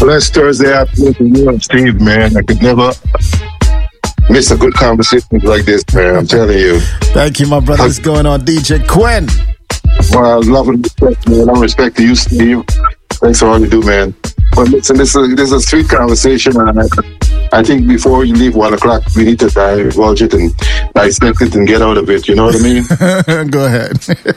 Blessed Thursday afternoon to you and Steve, man. I could never miss a good conversation like this, man. I'm telling you. Thank you, my brother. What's going on, DJ Quinn? Well, love and respect, man. I respect to you, Steve. Thanks for all you do, man. But listen, this is a sweet conversation, and I think before you leave 1 o'clock, we need to divulge it and dissect it and get out of it. You know what I mean? Go ahead.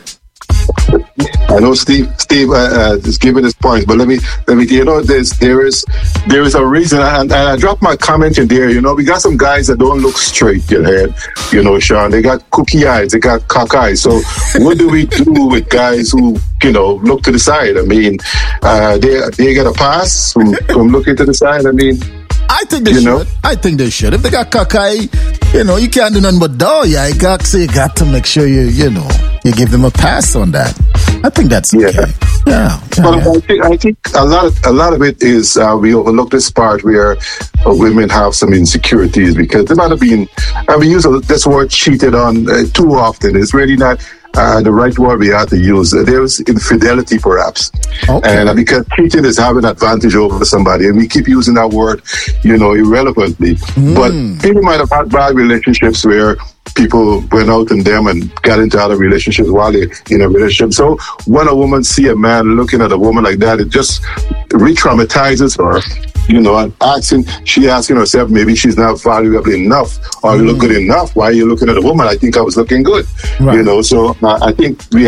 I know Steve is giving his points, but let me, you know, there is a reason, and I dropped my comment in there. You know, we got some guys that don't look straight, your head. You know, Sean, they got cookie eyes, they got cock eyes. So what do we do with guys who, you know, look to the side? I mean, they get a pass from looking to the side. I mean, I think they should. I think they should. If they got cockeye, you know, you can't do nothing but door. Yeah, you got to make sure you give them a pass on that. I think that's okay. Yeah. I think a lot of it is we overlook this part where women have some insecurities because they might have been. I mean, use this word cheated on too often. It's really not. The right word we have to use. There's infidelity, perhaps. Okay. And because cheating is having advantage over somebody, and we keep using that word, you know, irrelevantly. But people might have had bad relationships where people went out on them and got into other relationships while they're in a relationship. So when a woman see a man looking at a woman like that, it just re-traumatizes her. You know, and she asking herself, maybe she's not valuable enough or look good enough. Why are you looking at a woman? I think I was looking good. Right. You know, so I think we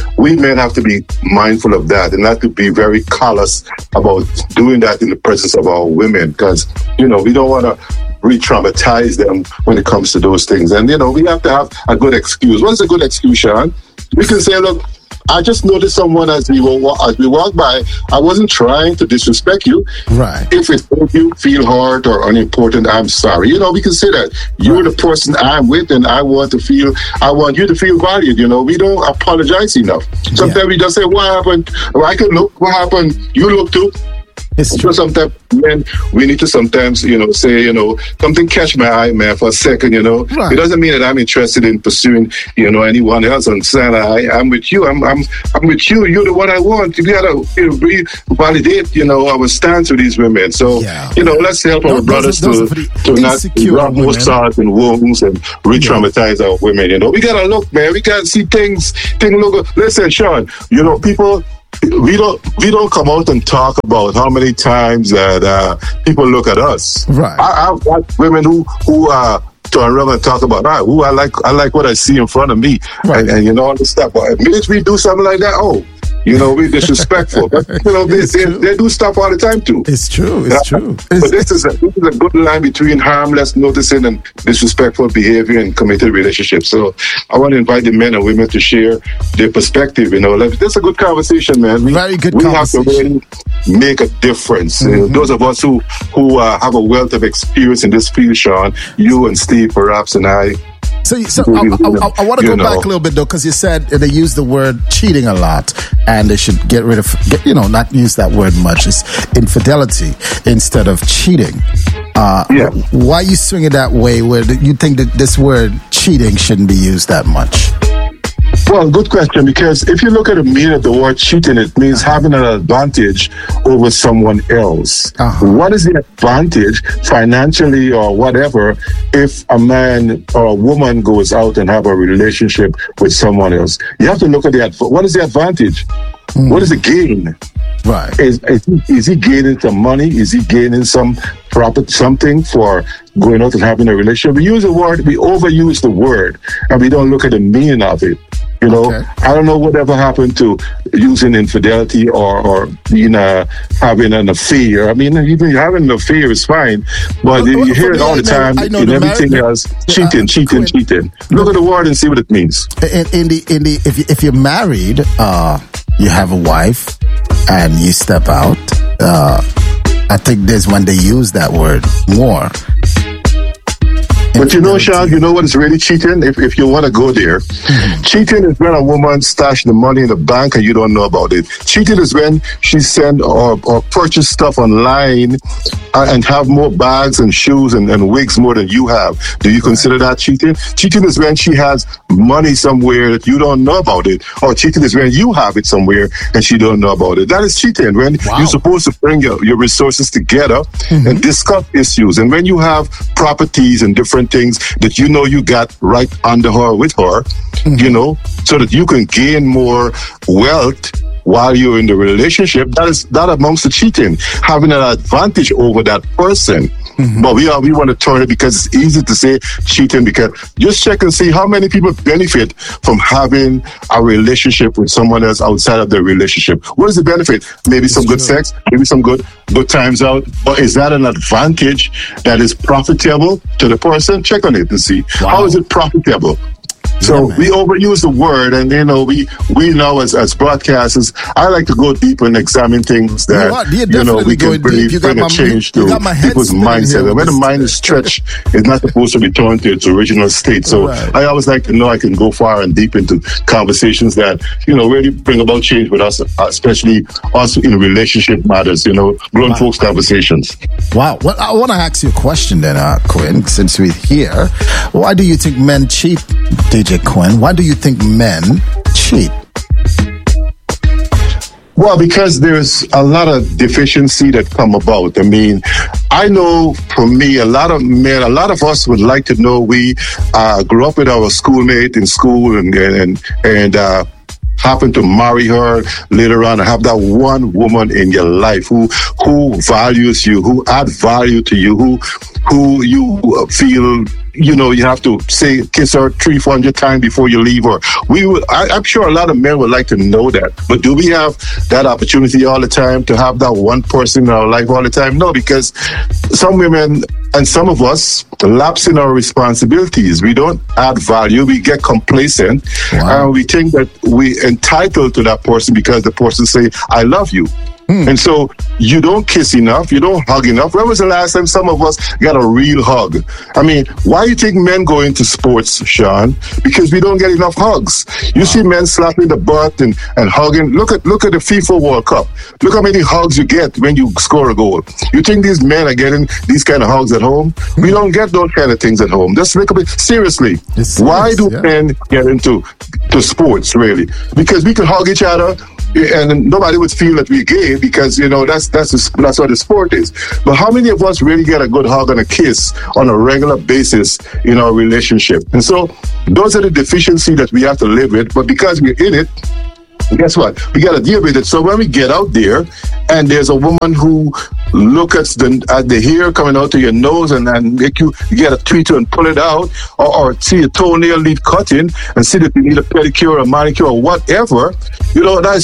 men have to be mindful of that and not to be very callous about doing that in the presence of our women because, you know, we don't want to re-traumatize them when it comes to those things. And, you know, we have to have a good excuse. What's a good excuse, Sean? We can say, look, I just noticed someone as we walk by. I wasn't trying to disrespect you. Right. If it made you feel hurt or unimportant, I'm sorry. You know, we can say that. You're the person I'm with, and I want you to feel valued. You know, we don't apologize enough. Sometimes we just say, what happened? Well, I can look. What happened? You look too. It's true. Sometimes, man, we need to sometimes, you know, say, you know, something catch my eye, man, for a second, you know. Right. It doesn't mean that I'm interested in pursuing, you know, anyone else. I'm saying I'm with you. I'm with you. You're the one I want. We gotta validate, you know, our stance with these women. So, you know, let's help our brothers to not rub more salt in wounds and re-traumatize our women. You know, we gotta look, man. We gotta see things look. Listen, Sean, you know, people. We don't come out and talk about how many times that people look at us. Right. I've got women who turn around and talk about who I like what I see in front of me, right. and you know all this stuff. But the minute we do something like that, you know, we're disrespectful. But, you know, they do stuff all the time too. It's true. It's true. But this is a good line between harmless noticing and disrespectful behavior in committed relationships. So I want to invite the men and women to share their perspective. You know, this is a good conversation, man. Very good conversation. We have to really make a difference. You know, those of us who have a wealth of experience in this field, Sean, you and Steve, perhaps, and I. So I want to go back a little bit, though, because you said they use the word cheating a lot, and they should not use that word much. It's infidelity instead of cheating. Why are you swinging that way where you think that this word cheating shouldn't be used that much? Well, good question, because if you look at the meaning of the word cheating, it means having an advantage over someone else. What is the advantage financially or whatever if a man or a woman goes out and have a relationship with someone else? You have to look at what is the advantage? What is the gain? Right. Is he gaining some money? Is he gaining some profit, something for going out and having a relationship? We overuse the word, and we don't look at the meaning of it. You know, I don't know whatever happened to using infidelity or having an affair. I mean, even having an affair is fine, but you hear it all the time in everything else. Cheating. Look at the word and see what it means. If you're married, you have a wife, and you step out. I think there's when they use that word more. But you know, Sean, you know what is really cheating? If you want to go there, cheating is when a woman stashes the money in the bank and you don't know about it. Cheating is when she send or purchase stuff online and have more bags and shoes and wigs more than you have. Do you consider that cheating? Cheating is when she has money somewhere that you don't know about it, or cheating is when you have it somewhere and she don't know about it. That is cheating. When you're supposed to bring your resources together and discuss issues, and when you have properties and different things that you know you got right under her, with her, you know, so that you can gain more wealth while you're in the relationship. That amounts to cheating, having an advantage over that person. But we want to turn it, because it's easy to say cheating, because just check and see how many people benefit from having a relationship with someone else outside of their relationship. What is the benefit? Maybe some good sex, maybe some good times out. But is that an advantage that is profitable to the person? Check on it and see. How is it profitable? So we overuse the word, and you know, we know as broadcasters, I like to go deep and examine things that you know we can bring a change to people's mindset. And when the mind is stretched, it's not supposed to return to its original state. So I always like to know I can go far and deep into conversations that, you know, really bring about change with us, especially also in relationship matters. You know, grown folks conversations. Wow. Well, I want to ask you a question then, Quinn. Since we're here, why do you think men cheat, DJ Quinn? Why do you think men cheat? Well, because there's a lot of deficiency that come about. I mean, I know for me, a lot of men, a lot of us would like to know we grew up with our schoolmate in school and happen to marry her later on and have that one woman in your life who values you, who add value to you, who you feel, you know, you have to say, kiss her 300-400 times before you leave her. I'm sure a lot of men would like to know that. But do we have that opportunity all the time to have that one person in our life all the time? No, because some women and some of us lapse in our responsibilities. We don't add value. We get complacent. And we think that we're entitled to that person because the person say, I love you. And so you don't kiss enough, you don't hug enough. When was the last time some of us got a real hug? I mean, why do you think men go into sports, Sean? Because we don't get enough hugs. You see men slapping the butt and hugging. Look at the FIFA World Cup. Look how many hugs you get when you score a goal. You think these men are getting these kind of hugs at home? We don't get those kind of things at home. Just make a bit seriously. Why do men get into sports, really? Because we can hug each other, and nobody would feel that we're gay, because, you know, that's what the sport is. But how many of us really get a good hug and a kiss on a regular basis in our relationship? And so those are the deficiencies that we have to live with. But because we're in it, guess what? We got to deal with it. So when we get out there and there's a woman who look at the hair coming out of your nose and make you get a tweeter and pull it out, or see a toenail need cutting and see that you need a pedicure or a manicure or whatever, you know, that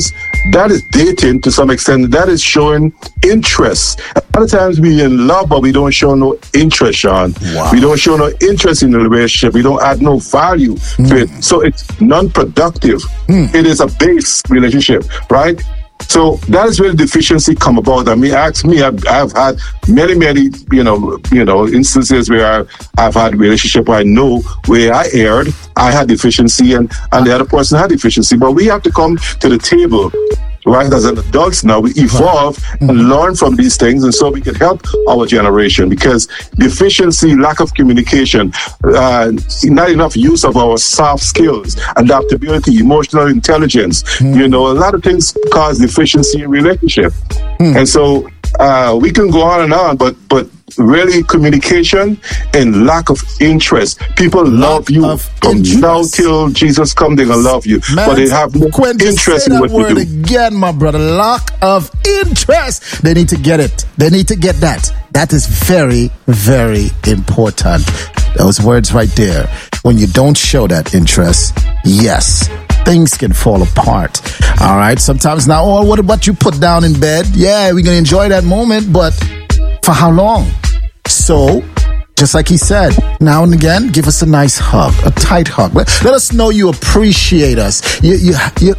is dating to some extent. That is showing interest. A lot of times we in love, but we don't show no interest, Sean. We don't show no interest in the relationship. We don't add no value to it. So it's non-productive. It is a base relationship, right? So that is where the deficiency come about. I mean, ask me, I've had many, you know, instances where I've had relationship where I know where I erred, I had deficiency, and the other person had deficiency. But we have to come to the table, right? As adults now, we evolve and learn from these things, and so we can help our generation. Because deficiency, lack of communication, not enough use of our soft skills, adaptability, emotional intelligence, you know, a lot of things cause deficiency in relationship. And so we can go on and on, but really communication and lack of interest. People love you from now till Jesus come, they're gonna love you. Man, but they have no interest in what you do. Again, my brother, lack of interest. They need to get it. They need to get that. That is very, very important. Those words right there. When you don't show that interest, yes, things can fall apart. All right. Sometimes now, oh, what about you put down in bed? Yeah, we're gonna enjoy that moment, but for how long? So, just like he said, now and again, give us a nice hug, a tight hug. Let us know you appreciate us. You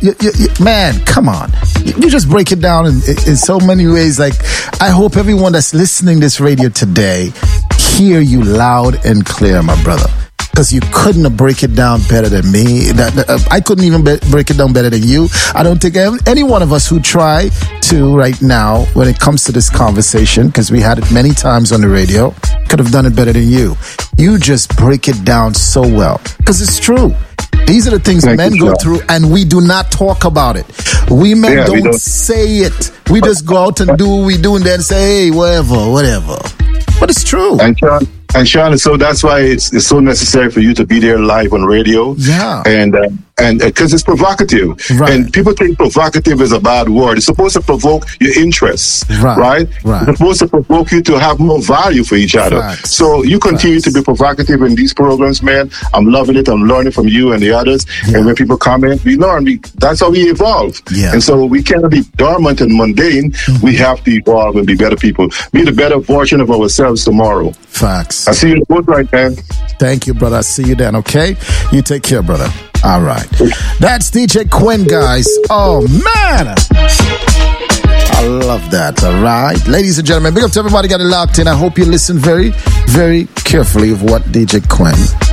man, come on. You just break it down in so many ways. Like, I hope everyone that's listening to this radio today hear you loud and clear, my brother. because you couldn't break it down better than me. I couldn't even break it down better than you. I don't think any one of us who try to right now, when it comes to this conversation, because we had it many times on the radio, could have done it better than you. You just break it down so well, because it's true. These are the things men go through, and we do not talk about it. We men don't say it. We just go out and do what we do and then say, hey, whatever. But it's true. And Sean, so that's why it's so necessary for you to be there live on radio. Yeah. And because it's provocative. Right. And people think provocative is a bad word. It's supposed to provoke your interests. Right? It's supposed to provoke you to have more value for each other. Facts. So you continue to be provocative in these programs, man. I'm loving it. I'm learning from you and the others. Yeah. And when people comment, we learn. That's how we evolve. Yeah. And so we cannot be dormant and mundane. Mm-hmm. We have to evolve and be better people. Be the better version of ourselves tomorrow. Facts. I see you in the boat right, man. Thank you, brother. I see you then, okay? You take care, brother. All right. That's DJ Quinn, guys. Oh, man. I love that, all right? Ladies and gentlemen, big up to everybody got it locked in. I hope you listen very, very carefully of what DJ Quinn